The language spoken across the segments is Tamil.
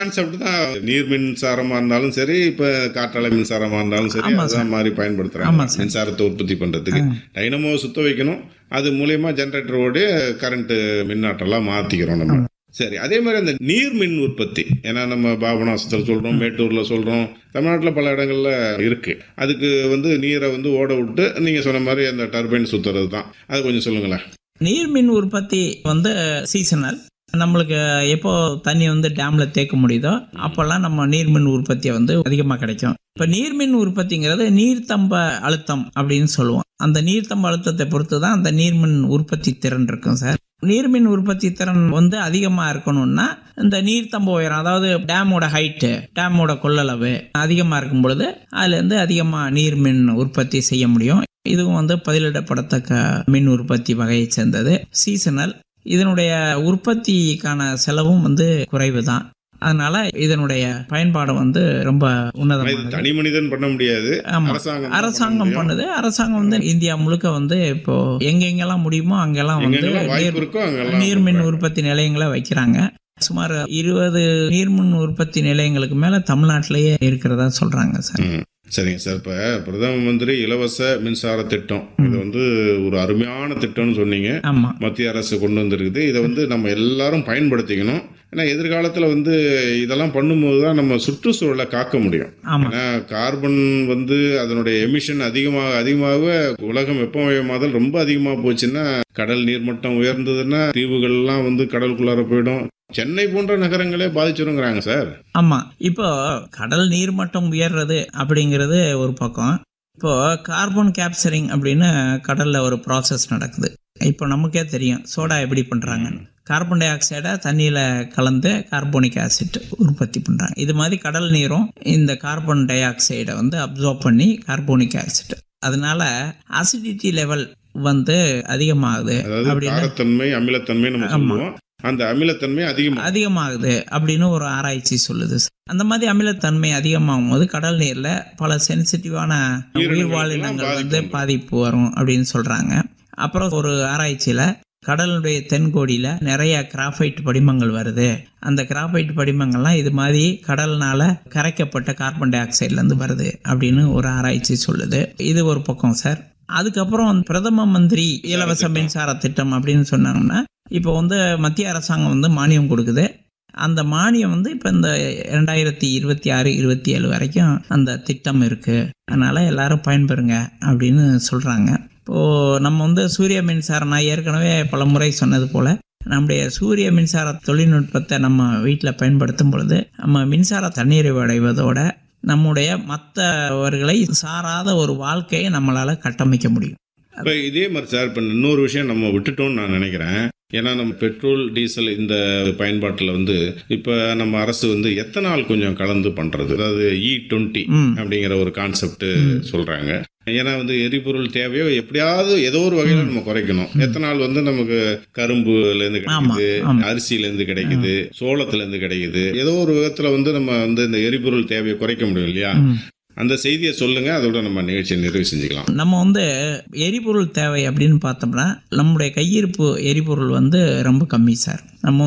கான்செப்ட் தான். நீர் மின்சாரமா இருந்தாலும் சரி, இப்ப காற்றாலை மின்சாரமா இருந்தாலும் சரி, அதான் மாதிரி பயன்படுத்துறாங்க மின்சாரத்தை உற்பத்தி பண்றதுக்கு. டைனமோ சுத்த வைக்கணும், அது மூலியமா ஜெனரேட்டரோட கரண்ட் மின்னாற்றலாம் மாத்திக்கிறோம் நம்ம. சரி, அதே மாதிரி அந்த நீர் மின் உற்பத்தி, ஏன்னா நம்ம பாபநாசத்தில் சொல்றோம், மேட்டூர்ல சொல்றோம், தமிழ்நாட்டில் பல இடங்கள்ல இருக்கு. அதுக்கு நீரை ஓட விட்டு நீங்க சொன்ன மாதிரி அந்த டர்பைன் சுத்துறது தான். அது கொஞ்சம் சொல்லுங்களேன். நீர்மின் உற்பத்தி சீசனல். நம்மளுக்கு எப்போ தண்ணி டேம்ல தேக்க முடியுதோ அப்பெல்லாம் நம்ம நீர்மின் உற்பத்தியை அதிகமாக கிடைக்கும். இப்போ நீர்மின் உற்பத்திங்கிறது நீர்த்தம்ப அழுத்தம் அப்படின்னு சொல்லுவோம். அந்த நீர்த்தம்ப அழுத்தத்தை பொறுத்து தான் அந்த நீர்மின் உற்பத்தி திறன் இருக்கும் சார். நீர்மின் உற்பத்தி திறன் அதிகமாக இருக்கணும்னா இந்த நீர்த்தம்ப உயரம், அதாவது டேமோட ஹைட்டு, டேமோட கொள்ளளவு அதிகமாக இருக்கும் பொழுது அதுலேருந்து அதிகமாக நீர்மின் உற்பத்தி செய்ய முடியும். இதுவும் பதிலிடப்படத்தக்க மின் உற்பத்தி வகையை சேர்ந்தது. சீசனல். இதனுடைய உற்பத்திக்கான செலவும் குறைவு தான். அதனால இதனுடைய பயன்பாடு ரொம்ப உன்னதமானது. தனி மனிதன் பண்ண முடியாது, அரசாங்கம் பண்ணுது. அரசாங்கம் இந்தியா முழுக்க இப்போ எங்கெங்கெல்லாம் முடியுமோ அங்கெல்லாம் நீர்மின் உற்பத்தி நிலையங்களை வைக்கிறாங்க. சுமார் 20 நீர்மின் உற்பத்தி நிலையங்களுக்கு மேல தமிழ்நாட்டிலேயே இருக்கிறதா சொல்றாங்க சார். சரிங்க சார். இப்போ பிரதம மந்திரி இலவச மின்சார திட்டம், இது ஒரு அருமையான திட்டம்னு சொன்னீங்க. மத்திய அரசு கொண்டு வந்திருக்குது. இதை நம்ம எல்லாரும் பயன்படுத்திக்கணும். ஏன்னா எதிர்காலத்தில் இதெல்லாம் பண்ணும்போது தான் நம்ம சுற்றுச்சூழலை காக்க முடியும். ஏன்னா கார்பன் அதனுடைய எமிஷன் அதிகமாக உலகம் வெப்பமயமாதல் ரொம்ப அதிகமாக போச்சுன்னா, கடல் நீர்மட்டம் உயர்ந்ததுன்னா தீவுகள்லாம் கடலுக்குள்ளார போயிடும். சென்னை போன்ற நகரங்களே பாதிச்சிருங்கிறாங்க சார். ஆமா, இப்போ கடல் நீர்மட்டம் உயர்றது அப்படிங்கிறது ஒரு பக்கம். இப்போ கார்பன் கேப்சரிங் அப்படின்னு கடல்ல ஒரு ப்ராசஸ் நடக்குது. இப்போ நமக்கே தெரியும் சோடா எப்படி பண்றாங்கன்னு. கார்பன் டை ஆக்சைடை தண்ணியில கலந்து கார்போனிக் ஆசிட் உற்பத்தி பண்றாங்க. இது மாதிரி கடல் நீரும் இந்த கார்பன் டை ஆக்சைடை அப்சர்வ் பண்ணி கார்போனிக் ஆசிட், அதனால அசிடிட்டி லெவல் அதிகமாகுது. காரத்தன்மை, அமிலத்தன்மை நம்ம சொல்லுவோம். அந்த அமிலத்தன்மை அதிகமாகுது அப்படின்னு ஒரு ஆராய்ச்சி சொல்லுது. அந்த மாதிரி அமிலத்தன்மை அதிகமாகும் போது கடல் நீர்ல பல சென்சிட்டிவான உயிர்வாழினங்கள் பாதிப்பு வரும் அப்படின்னு சொல்றாங்க. அப்புறம் ஒரு ஆராய்ச்சியில கடலுடைய தென்கோடியில நிறைய கிராஃபைட் படிமங்கள் வருது. அந்த கிராஃபைட் படிமங்கள்லாம் இது மாதிரி கடல்னால கரைக்கப்பட்ட கார்பன் டை ஆக்சைட்ல இருந்து வருது அப்படின்னு ஒரு ஆராய்ச்சி சொல்லுது. இது ஒரு பக்கம் சார். அதுக்கப்புறம் பிரதம மந்திரி இலவச மின்சார திட்டம் அப்படின்னு சொன்னாங்கன்னா, இப்போ மத்திய அரசாங்கம் மானியம் கொடுக்குது. அந்த மானியம் இப்போ இந்த 2026-27 வரைக்கும் அந்த திட்டம் இருக்கு. அதனால எல்லாரும் பயன்பெறுங்க அப்படின்னு சொல்றாங்க. இப்போ நம்ம சூரிய மின்சாரம், நான் ஏற்கனவே பல முறை சொன்னது போல, நம்முடைய சூரிய மின்சார தொழில்நுட்பத்தை நம்ம வீட்டில் பயன்படுத்தும் பொழுது நம்ம மின்சார தன்னிறைவு அடைவதோட நம்முடைய மற்றவர்களை சாராத ஒரு வாழ்க்கையை நம்மளால கட்டமைக்க முடியும். இப்போ இதே மாதிரி சார், இப்போ இன்னொரு விஷயம் நம்ம விட்டுட்டோம்னு நான் நினைக்கிறேன். ஏன்னா நம்ம பெட்ரோல், டீசல் இந்த பயன்பாட்டில் இப்போ நம்ம அரசு எத்தனால் கொஞ்சம் கலந்து பண்ணுறது, அதாவது E20 அப்படிங்கிற ஒரு கான்செப்ட் சொல்கிறாங்க. ஏன்னா எரிபொருள் தேவையோ எப்படியாவது ஏதோ ஒரு வகையில் நம்ம குறைக்கணும். எத்தனால் நமக்கு கரும்புலேருந்து கிடைக்குது, அரிசியிலேருந்து கிடைக்குது, சோளத்துலேருந்து கிடைக்குது. ஏதோ ஒரு விதத்தில் நம்ம இந்த எரிபொருள் தேவையை குறைக்க முடியும் இல்லையா? அந்த செய்தியை சொல்லுங்க, அதோட நம்ம நிகழ்ச்சியை நிறைவு செஞ்சுக்கலாம். நம்ம எரிபொருள் தேவை அப்படின்னு பார்த்தோம்னா நம்முடைய கையிருப்பு எரிபொருள் ரொம்ப கம்மி சார். நம்ம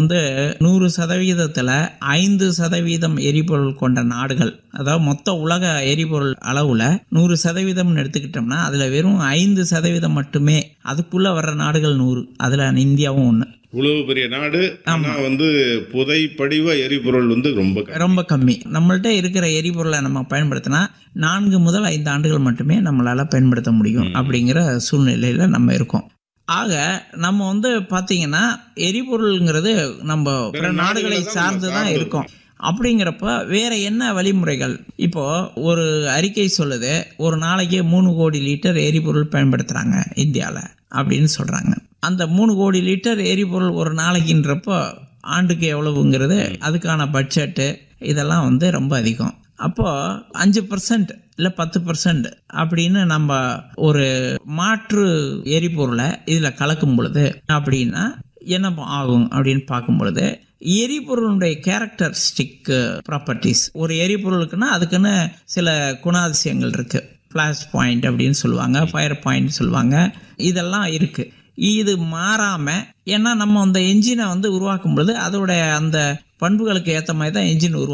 100% 5% எரிபொருள் கொண்ட நாடுகள், அதாவது மொத்த உலக எரிபொருள் அளவுல 100% எடுத்துக்கிட்டோம்னா அதுல வெறும் 5% மட்டுமே. அதுக்குள்ள வர்ற நாடுகள் 100, அதுல இந்தியாவும் ஒண்ணு. இவ்வளவு பெரிய நாடு, ஆனா புதை படிவ எரிபொருள் ரொம்ப கம்மி. நம்மள்ட்ட இருக்கிற எரிபொருளை நம்ம பயன்படுத்தினா 4 முதல் 5 ஆண்டுகள் மட்டுமே நம்மளால பயன்படுத்த முடியும் அப்படிங்கிற சூழ்நிலையில நம்ம இருக்கோம். ஆக நம்ம பாத்தீங்கன்னா எரிபொருள்ங்கிறது நம்ம பிற நாடுகளை சார்ந்துதான் இருக்கோம். அப்படிங்கிறப்ப வேற என்ன வழிமுறைகள்? இப்போ ஒரு அறிக்கை சொல்லுது, ஒரு நாளைக்கு 3 கோடி லிட்டர் எரிபொருள் பயன்படுத்துறாங்க இந்தியால அப்படின்னு சொல்றாங்க. அந்த 3 கோடி லிட்டர் எரிபொருள் ஒரு நாளைக்குன்றப்போ ஆண்டுக்கு எவ்வளவுங்கிறது, அதுக்கான பட்ஜெட்டு இதெல்லாம் ரொம்ப அதிகம். அப்போ 5% இல்லை 10% அப்படின்னு நம்ம ஒரு மாற்று எரிபொருளை இதில் கலக்கும் பொழுது அப்படின்னா என்ன ஆகும் அப்படின்னு பார்க்கும் பொழுது, எரிபொருளுடைய கேரக்டரிஸ்டிக் ப்ராப்பர்ட்டிஸ், ஒரு எரிபொருளுக்குன்னா அதுக்குன்னு சில குணாதிசயங்கள் இருக்கு. ஃப்ளாஷ் பாயிண்ட் அப்படின்னு சொல்லுவாங்க, ஃபயர் பாயிண்ட் சொல்லுவாங்க, இதெல்லாம் இருக்கு. இது மாறாமல், ஏன்னா நம்ம அந்த என்ஜினை வந்து உருவாக்கும் பொழுது அதோடைய அந்த பண்புகளுக்கு ஏற்ற மாதிரி தான் என்ஜின்